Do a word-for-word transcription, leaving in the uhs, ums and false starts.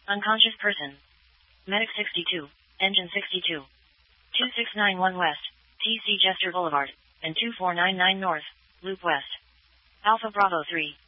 Unconscious person. Medic sixty-two. Engine sixty-two. two six nine one West. T C Jester Boulevard. And two four nine nine North. Loop West. Alpha Bravo three.